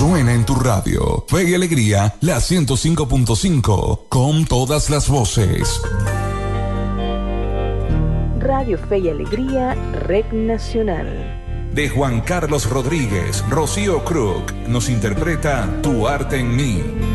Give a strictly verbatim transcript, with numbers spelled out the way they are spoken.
suena en tu radio. Fe y Alegría, la ciento cinco punto cinco, con todas las voces. Radio Fe y Alegría, Red Nacional. De Juan Carlos Rodríguez, Rocío Krug, nos interpreta Tu arte en mí.